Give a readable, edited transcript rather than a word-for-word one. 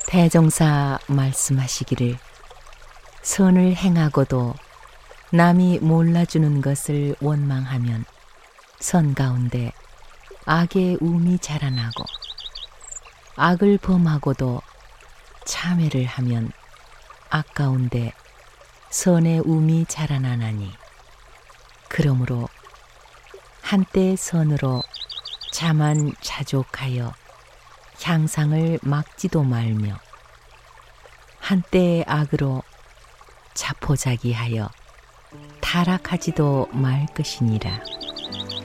대종사 말씀하시기를 선을 행하고도 남이 몰라주는 것을 원망하면 선 가운데 악의 움이 자라나고 악을 범하고도 참회를 하면 악 가운데 선의 움이 자라나나니 그러므로 한때 선으로 자만 자족하여 향상을 막지도 말며 한때의 악으로 자포자기하여 타락하지도 말 것이니라.